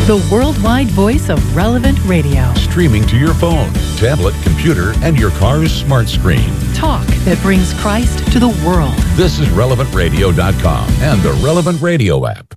The worldwide voice of Relevant Radio. Streaming to your phone, tablet, computer, and your car's smart screen. Talk that brings Christ to the world. This is RelevantRadio.com and the Relevant Radio app.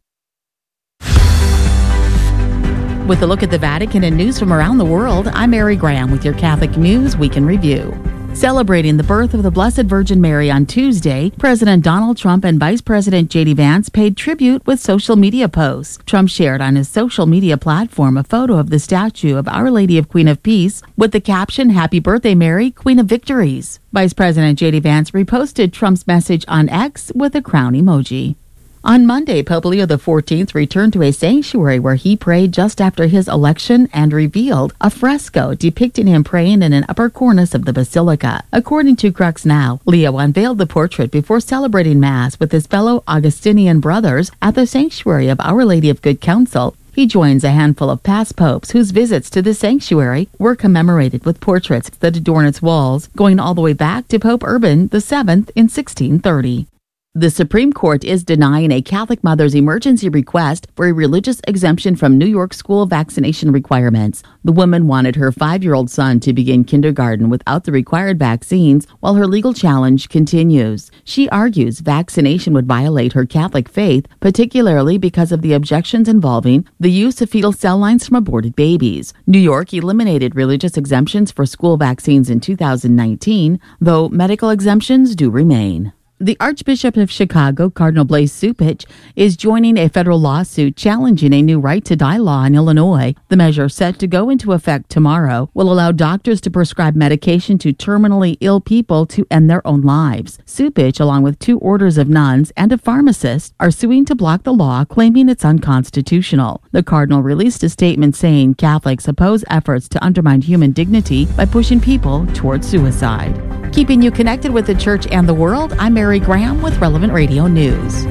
With a look at the Vatican and news from around the world, I'm Mary Graham with your Catholic News Week in Review. Celebrating the birth of the Blessed Virgin Mary on Tuesday, President Donald Trump and Vice President J.D. Vance paid tribute with social media posts. Trump shared on his social media platform a photo of the statue of Our Lady of Queen of Peace with the caption, "Happy Birthday, Mary, Queen of Victories." Vice President J.D. Vance reposted Trump's message on X with a crown emoji. On Monday, Pope Leo XIV returned to a sanctuary where he prayed just after his election and revealed a fresco depicting him praying in an upper cornice of the basilica. According to Crux Now, Leo unveiled the portrait before celebrating Mass with his fellow Augustinian brothers at the sanctuary of Our Lady of Good Counsel. He joins a handful of past popes whose visits to the sanctuary were commemorated with portraits that adorn its walls, going all the way back to Pope Urban VII in 1630. The Supreme Court is denying a Catholic mother's emergency request for a religious exemption from New York school vaccination requirements. The woman wanted her 5-year-old son to begin kindergarten without the required vaccines while her legal challenge continues. She argues vaccination would violate her Catholic faith, particularly because of the objections involving the use of fetal cell lines from aborted babies. New York eliminated religious exemptions for school vaccines in 2019, though medical exemptions do remain. The Archbishop of Chicago, Cardinal Blase Cupich, is joining a federal lawsuit challenging a new right-to-die law in Illinois. The measure, set to go into effect tomorrow, will allow doctors to prescribe medication to terminally ill people to end their own lives. Cupich, along with 2 orders of nuns and a pharmacist, are suing to block the law, claiming it's unconstitutional. The cardinal released a statement saying Catholics oppose efforts to undermine human dignity by pushing people toward suicide. Keeping you connected with the church and the world, I'm Mary Graham with Relevant Radio News.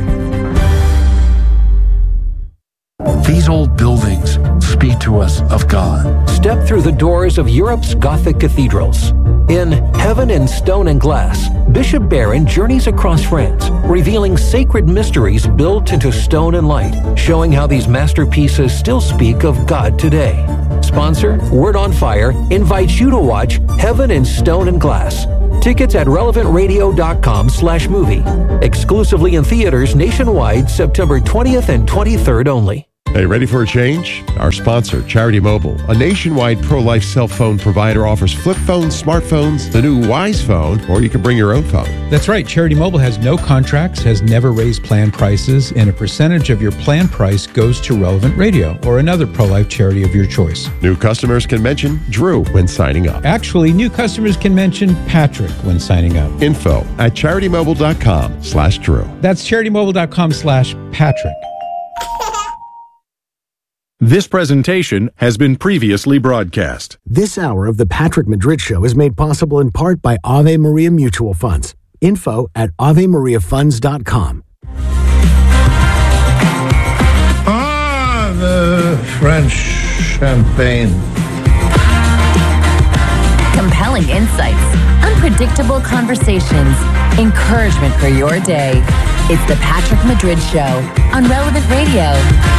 These old buildings speak to us of God. Step through the doors of Europe's Gothic cathedrals. In Heaven in Stone and Glass, Bishop Barron journeys across France, revealing sacred mysteries built into stone and light, showing how these masterpieces still speak of God today. Sponsor, Word on Fire, invites you to watch Heaven in Stone and Glass. Tickets at relevantradio.com/movie. Exclusively in theaters nationwide, September 20th and 23rd only. Hey, ready for a change? Our sponsor, Charity Mobile, a nationwide pro-life cell phone provider, offers flip phones, smartphones, the new Wise phone, or you can bring your own phone. That's right. Charity Mobile has no contracts, has never raised plan prices, and a percentage of your plan price goes to Relevant Radio or another pro-life charity of your choice. New customers can mention Drew when signing up. Actually, new customers can mention Patrick when signing up. Info at CharityMobile.com/Drew. That's CharityMobile.com/Patrick. This presentation has been previously broadcast. This hour of the Patrick Madrid Show is made possible in part by Ave Maria Mutual Funds. Info at AveMariaFunds.com. The French champagne. Compelling insights, unpredictable conversations, encouragement for your day. It's the Patrick Madrid Show on Relevant Radio.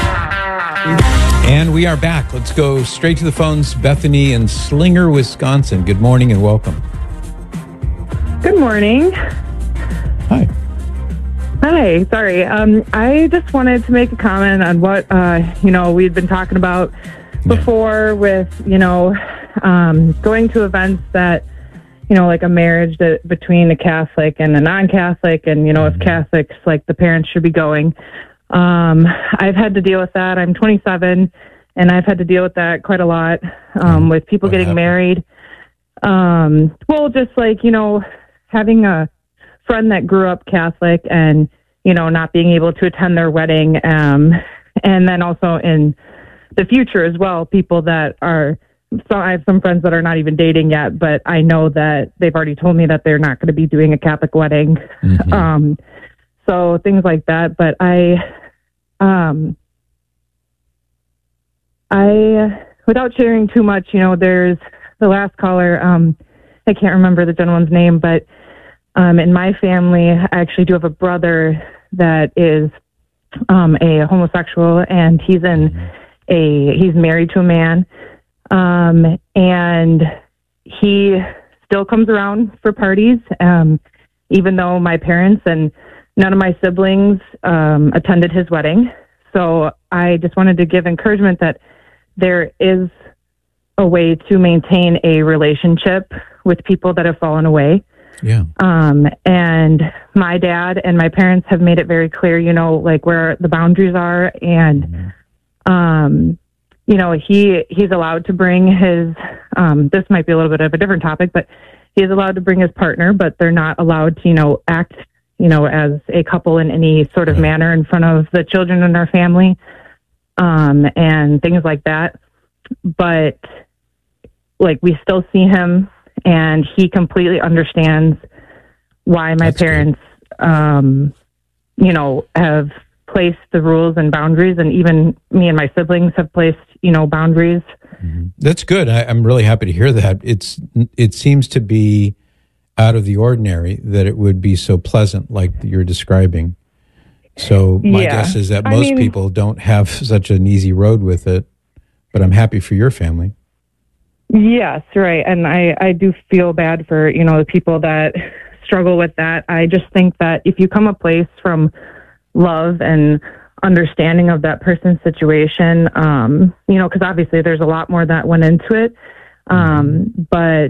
And we are back. Let's go straight to the phones. Bethany in Slinger, Wisconsin. Good morning and welcome. Good morning. Hi. Hi. Sorry. I just wanted to make a comment on what, we'd been talking about before with, going to events that, like a marriage between a Catholic and a non-Catholic and, if Catholics, like the parents should be going. I've had to deal with that. I'm 27 and I've had to deal with that quite a lot, with people getting married. Just like, having a friend that grew up Catholic and, not being able to attend their wedding. And then also in the future as well, people that are, so I have some friends that are not even dating yet, but I know that they've already told me that they're not going to be doing a Catholic wedding. So things like that. But I, without sharing too much, there's the last caller, I can't remember the gentleman's name, but in my family, I actually do have a brother that is a homosexual, and he's in he's married to a man, and he still comes around for parties, even though my parents and none of my siblings attended his wedding. So I just wanted to give encouragement that there is a way to maintain a relationship with people that have fallen away. Yeah. And my dad and my parents have made it very clear, like where the boundaries are. And, he's allowed to bring his, this might be a little bit of a different topic, but he's allowed to bring his partner, but they're not allowed to, act, as a couple in any sort of manner in front of the children in our family, and things like that. But like, we still see him, and he completely understands why my parents, have placed the rules and boundaries, and even me and my siblings have placed, boundaries. Mm-hmm. That's good. I'm really happy to hear that. It seems to be out of the ordinary that it would be so pleasant like you're describing. So my guess is that most people don't have such an easy road with it, but I'm happy for your family. Yes, right. And I do feel bad for, the people that struggle with that. I just think that if you come a place from love and understanding of that person's situation, because obviously there's a lot more that went into it. But,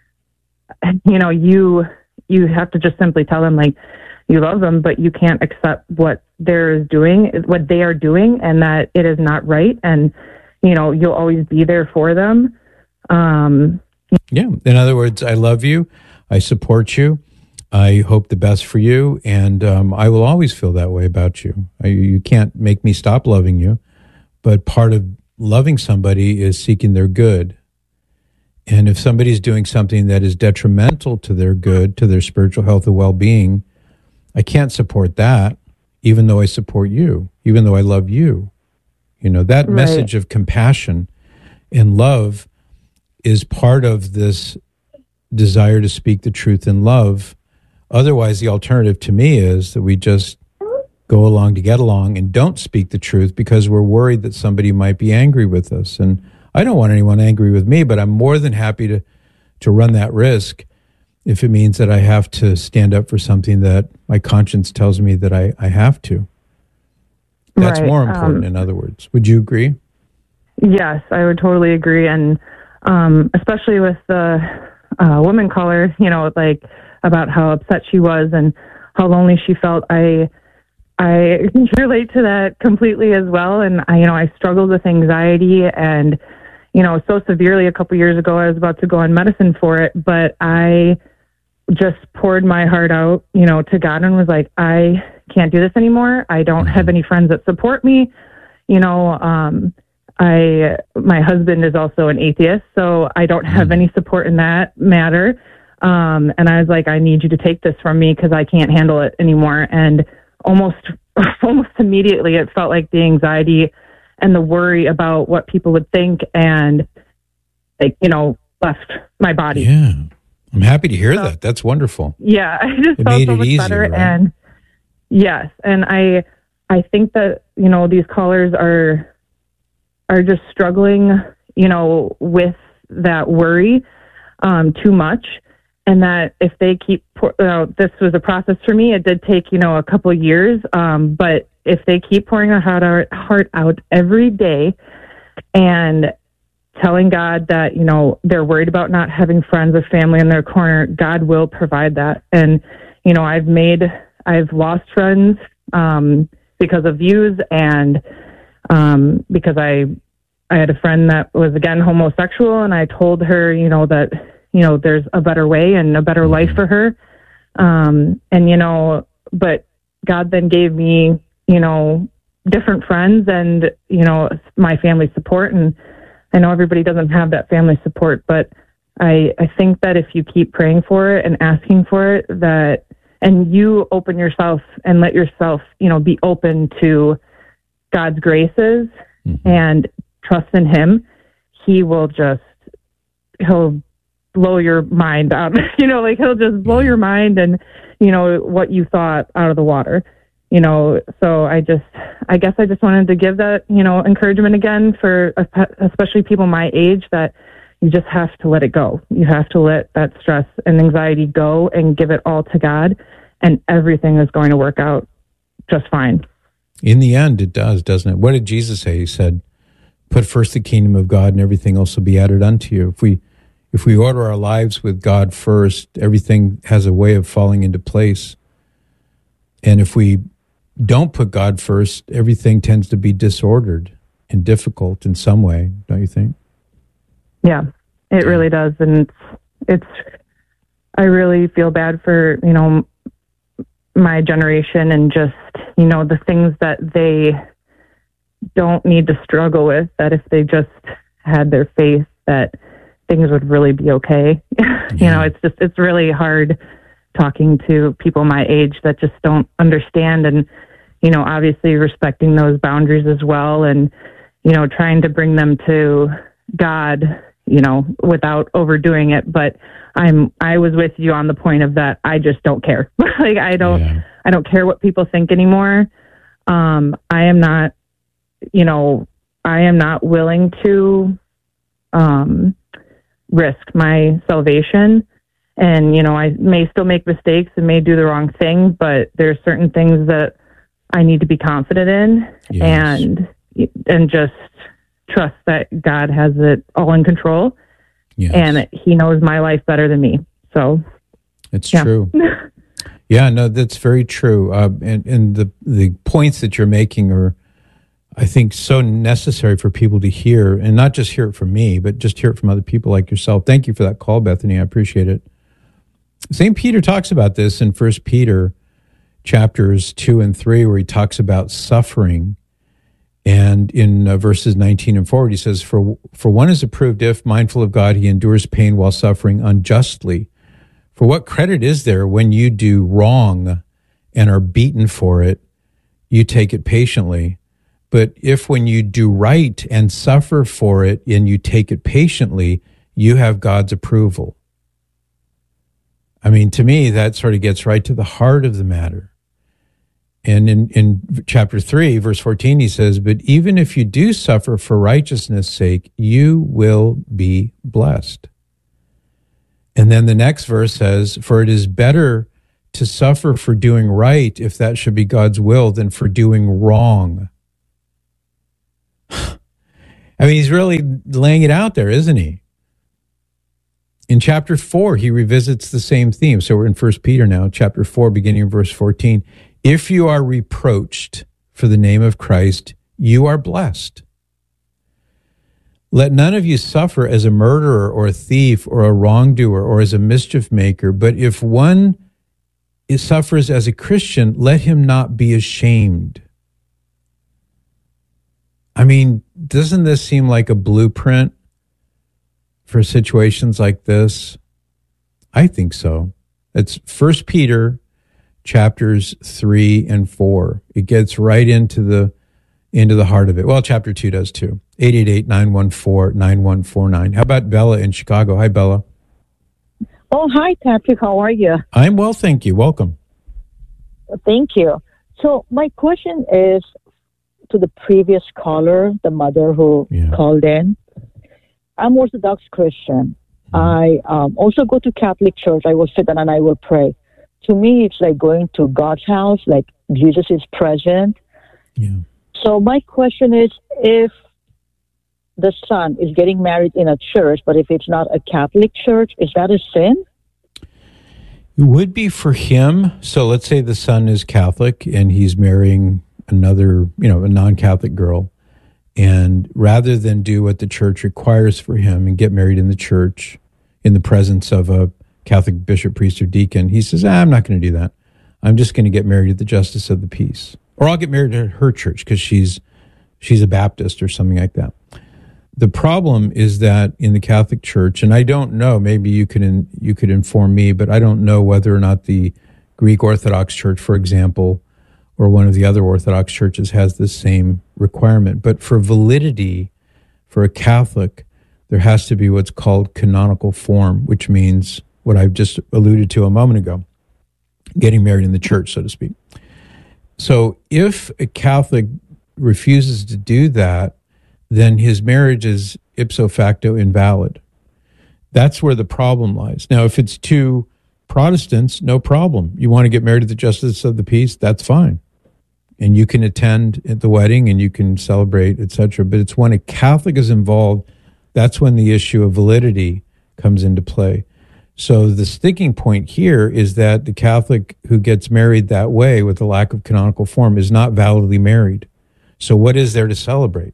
you have to just simply tell them, like, you love them, but you can't accept what they are doing, and that it is not right. And, you'll always be there for them. Yeah. In other words, I love you. I support you. I hope the best for you. And I will always feel that way about you. You can't make me stop loving you. But part of loving somebody is seeking their good. And if somebody's doing something that is detrimental to their good, to their spiritual health and well-being, I can't support that, even though I support you, even though I love you. That message of compassion and love is part of this desire to speak the truth in love. Otherwise, the alternative to me is that we just go along to get along and don't speak the truth because we're worried that somebody might be angry with us. And I don't want anyone angry with me, but I'm more than happy to run that risk if it means that I have to stand up for something that my conscience tells me that I have to. That's more important, in other words. Would you agree? Yes, I would totally agree. And especially with the woman caller, like about how upset she was and how lonely she felt. I relate to that completely as well. And I struggled with anxiety and, so severely a couple years ago, I was about to go on medicine for it, but I just poured my heart out, to God and was like, I can't do this anymore. I don't have any friends that support me. My husband is also an atheist, so I don't have any support in that matter. And I was like, I need you to take this from me because I can't handle it anymore. And almost immediately, it felt like the anxiety and the worry about what people would think and, left my body. Yeah. I'm happy to hear that. That's wonderful. Yeah. I just felt so much better. Right? And yes. And I think that, these callers are just struggling, with that worry too much. And that if they keep, this was a process for me. It did take, a couple of years. But if they keep pouring their heart out every day and telling God that, they're worried about not having friends or family in their corner, God will provide that. And, I've lost friends because of views and because I had a friend that was, again, homosexual, and I told her, that, there's a better way and a better life for her. But God then gave me, different friends and, my family support. And I know everybody doesn't have that family support, but I think that if you keep praying for it and asking for it, that, and you open yourself and let yourself, be open to God's graces and trust in Him, He'll blow your mind out. He'll just blow your mind and, what you thought out of the water. So I guess I just wanted to give that, encouragement again for especially people my age, that you just have to let it go. You have to let that stress and anxiety go and give it all to God, and everything is going to work out just fine. In the end, it does, doesn't it? What did Jesus say? He said, put first the kingdom of God and everything else will be added unto you. If we order our lives with God first, everything has a way of falling into place. And if we don't put God first, everything tends to be disordered and difficult in some way, don't you think? Yeah, it really does. And I really feel bad for, my generation, and just, the things that they don't need to struggle with, that if they just had their faith, that things would really be okay. Yeah. It's really hard talking to people my age that just don't understand, and, obviously respecting those boundaries as well, and, trying to bring them to God, without overdoing it. But I was with you on the point of that. I just don't care. I don't care what people think anymore. I am not willing to, risk my salvation. And, I may still make mistakes and may do the wrong thing, but there's certain things that I need to be confident in. Yes. and just trust that God has it all in control. Yes. And he knows my life better than me. So it's true. Yeah, no, that's very true. And the points that you're making are, I think, so necessary for people to hear, and not just hear it from me, but just hear it from other people like yourself. Thank you for that call, Bethany. I appreciate it. St. Peter talks about this in 1 Peter chapters 2 and 3, where he talks about suffering. And in verses 19 and forward, he says, For one is approved if, mindful of God, he endures pain while suffering unjustly. For what credit is there when you do wrong and are beaten for it, you take it patiently? But if when you do right and suffer for it and you take it patiently, you have God's approval. I mean, to me, that sort of gets right to the heart of the matter. And in chapter 3, verse 14, he says, but even if you do suffer for righteousness' sake, you will be blessed. And then the next verse says, for it is better to suffer for doing right, if that should be God's will, than for doing wrong. I mean, he's really laying it out there, isn't he? In chapter 4, he revisits the same theme. So we're in 1 Peter now, chapter 4, beginning in verse 14. If you are reproached for the name of Christ, you are blessed. Let none of you suffer as a murderer or a thief or a wrongdoer or as a mischief maker, but if one suffers as a Christian, let him not be ashamed. I mean, doesn't this seem like a blueprint for situations like this? I think so. It's 1 Peter chapters 3 and 4. It gets right into the heart of it. Well, chapter 2 does too. 888-914-9149. How about Bella in Chicago? Hi, Bella. Oh, hi, Patrick. How are you? I'm well, thank you. Welcome. Thank you. So my question is to the previous caller, the mother who called in. I'm Orthodox Christian. I also go to Catholic Church. I will sit down and I will pray. To me, it's like going to God's house, like Jesus is present. Yeah. So my question is, if the son is getting married in a church, but if it's not a Catholic church, is that a sin? It would be for him. So let's say the son is Catholic and he's marrying another, a non-Catholic girl. And rather than do what the church requires for him and get married in the church in the presence of a Catholic bishop, priest, or deacon, he says, I'm not going to do that. I'm just going to get married at the Justice of the Peace. Or I'll get married at her church because she's a Baptist or something like that. The problem is that in the Catholic Church, and I don't know, maybe you could inform me, but I don't know whether or not the Greek Orthodox Church, for example, or one of the other Orthodox churches has this same requirement. But for validity, for a Catholic, there has to be what's called canonical form, which means what I've just alluded to a moment ago, getting married in the church, so to speak. So if a Catholic refuses to do that, then his marriage is ipso facto invalid. That's where the problem lies. Now, if it's two Protestants, no problem. You want to get married to the justice of the peace, that's fine. And you can attend at the wedding and you can celebrate, etc. But it's when a Catholic is involved, that's when the issue of validity comes into play. So the sticking point here is that the Catholic who gets married that way with a lack of canonical form is not validly married. So what is there to celebrate?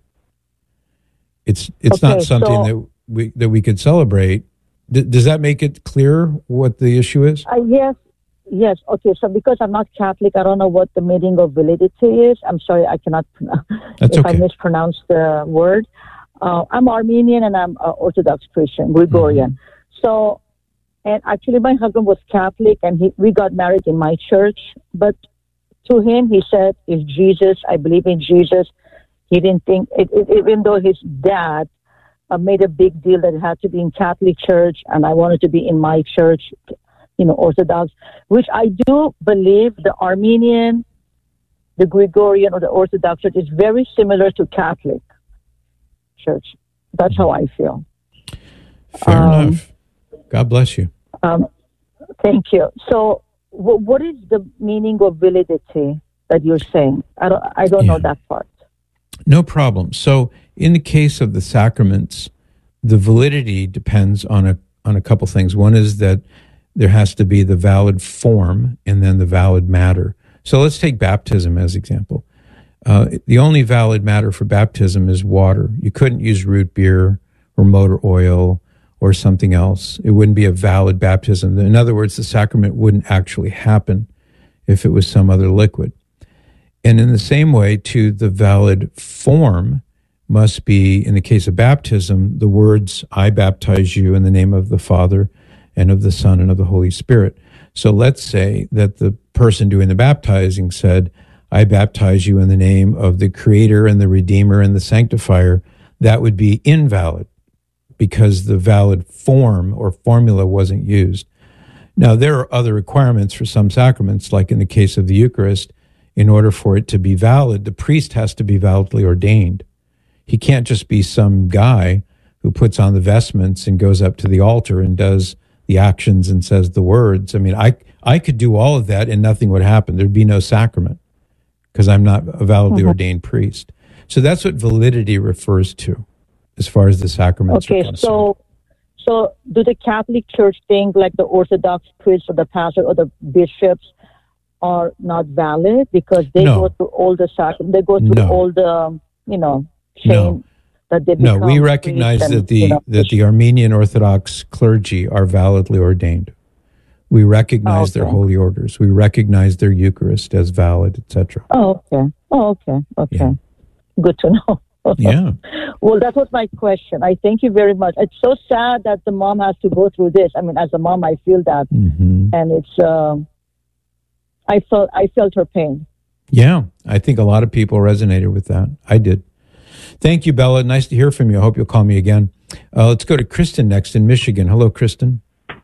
It's not something that we could celebrate. Does that make it clear what the issue is? Yes. Okay. So because I'm not Catholic, I don't know what the meaning of validity is. I'm sorry, I cannot. That's if okay. I mispronounce the word. I'm Armenian and I'm Orthodox Christian, Gregorian. Mm-hmm. So, and actually my husband was Catholic and we got married in my church. But to him, he said, "If Jesus, I believe in Jesus." He didn't think, even though his dad made a big deal that it had to be in Catholic church and I wanted to be in my church, Orthodox, which I do believe the Armenian, the Gregorian, or the Orthodox church is very similar to Catholic church. That's how I feel. Fair enough. God bless you. Thank you. So what is the meaning of validity that you're saying? I don't know that part. No problem. So in the case of the sacraments, the validity depends on a couple things. One is that there has to be the valid form and then the valid matter. So let's take baptism as example. The only valid matter for baptism is water. You couldn't use root beer or motor oil or something else. It wouldn't be a valid baptism. In other words, the sacrament wouldn't actually happen if it was some other liquid. And in the same way, too, the valid form must be, in the case of baptism, the words, "I baptize you in the name of the Father and of the Son and of the Holy Spirit." So let's say that the person doing the baptizing said, "I baptize you in the name of the Creator and the Redeemer and the Sanctifier." That would be invalid because the valid form or formula wasn't used. Now, there are other requirements for some sacraments, like in the case of the Eucharist. In order for it to be valid, the priest has to be validly ordained. He can't just be some guy who puts on the vestments and goes up to the altar and does the actions and says the words. I mean, I could do all of that and nothing would happen. There'd be no sacrament because I'm not a validly ordained priest. So that's what validity refers to as far as the sacraments are concerned. So do the Catholic Church think like the Orthodox priest or the pastor or the bishops are not valid because they go through all the sacraments, they go through all the, chain that they become. No, we recognize that the Armenian Orthodox clergy are validly ordained. We recognize their holy orders. We recognize their Eucharist as valid, etc. Okay. Yeah. Good to know. Yeah. Well, that was my question. I thank you very much. It's so sad that the mom has to go through this. I mean, as a mom, I feel that, and it's. I felt her pain. Yeah, I think a lot of people resonated with that. I did. Thank you, Bella. Nice to hear from you. I hope you'll call me again. Let's go to Kristen next in Michigan. Hello, Kristen.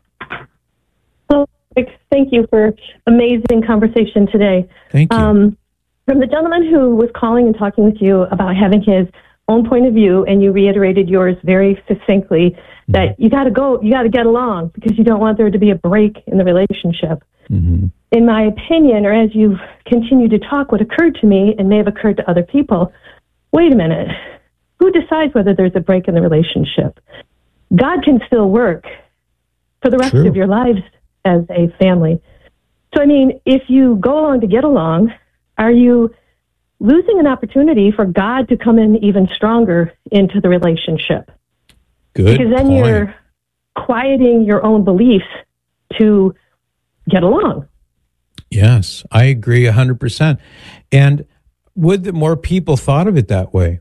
Hello. Thank you for amazing conversation today. Thank you. From the gentleman who was calling and talking with you about having his own point of view, and you reiterated yours very succinctly, that you got to get along because you don't want there to be a break in the relationship. Mm-hmm. In my opinion, or as you've continued to talk, what occurred to me and may have occurred to other people, wait a minute, who decides whether there's a break in the relationship? God can still work for the rest of your lives as a family. So, I mean, if you go along to get along, are you losing an opportunity for God to come in even stronger into the relationship? Good Because then you're quieting your own beliefs to get along. Yes, I agree 100%. And would that more people thought of it that way?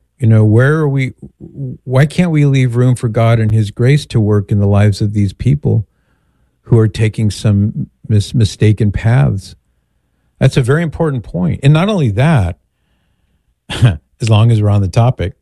Why can't we leave room for God and His grace to work in the lives of these people who are taking some mistaken paths? That's a very important point. And not only that, as long as we're on the topic,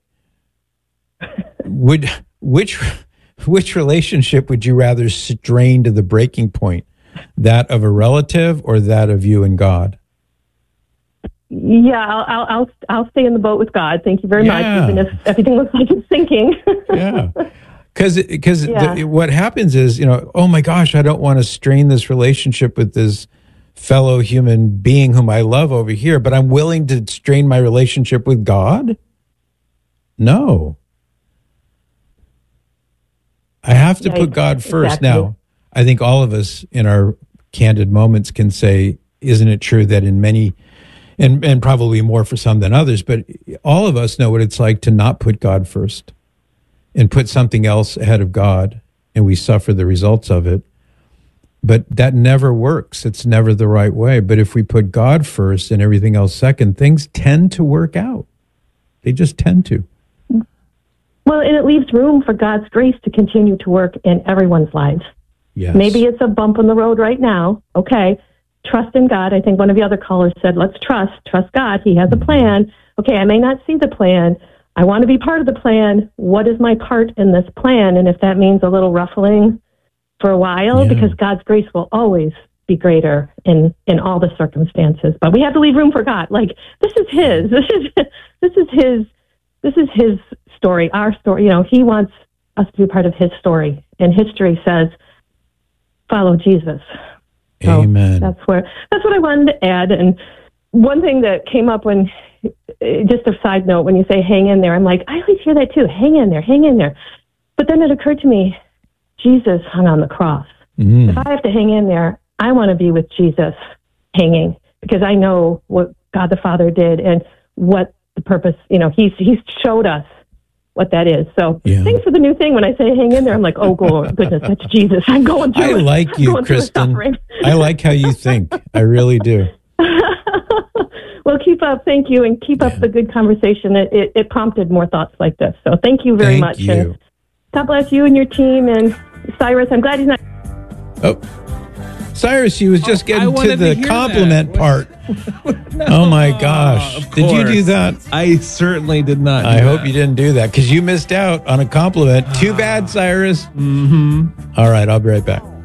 which relationship would you rather strain to the breaking point? That of a relative or that of you and God? Yeah, I'll stay in the boat with God. Thank you very much, even if everything looks like it's sinking. Yeah. Because what happens is, oh my gosh, I don't want to strain this relationship with this fellow human being whom I love over here, but I'm willing to strain my relationship with God? No. I have to put God first. Exactly. Now, I think all of us in our candid moments can say, isn't it true that in many, and probably more for some than others, but all of us know what it's like to not put God first and put something else ahead of God, and we suffer the results of it. But that never works. It's never the right way. But if we put God first and everything else second, things tend to work out. They just tend to. Well, and it leaves room for God's grace to continue to work in everyone's lives. Yes. Maybe it's a bump in the road right now. Okay, trust in God. I think one of the other callers said, let's trust God. He has a plan. Okay, I may not see the plan. I want to be part of the plan. What is my part in this plan? And if that means a little ruffling for a while, because God's grace will always be greater in all the circumstances. But we have to leave room for God. Like, this is His. This is His story, our story. He wants us to be part of His story. And history says, follow Jesus. So Amen. That's what I wanted to add. And one thing that came up when, just a side note, when you say hang in there, I'm like, I always hear that too. Hang in there, hang in there. But then it occurred to me, Jesus hung on the cross. If I have to hang in there, I want to be with Jesus hanging, because I know what God the Father did and what the purpose, He's showed us what that is. So thanks for the new thing. When I say hang in there, I'm like, oh, goodness, that's Jesus. I'm going through I like you, Kristen. I like how you think. I really do. Well, keep up. Thank you. And keep up the good conversation. It prompted more thoughts like this. So thank you very much. Thank you. And God bless you and your team. And Cyrus, I'm glad he's not. Oh, Cyrus, he was just getting to the compliment part. No, oh my gosh. Did you do that? I certainly did not. I hope you didn't do that, because you missed out on a compliment. Too bad, Cyrus. Mm-hmm. All right, I'll be right back.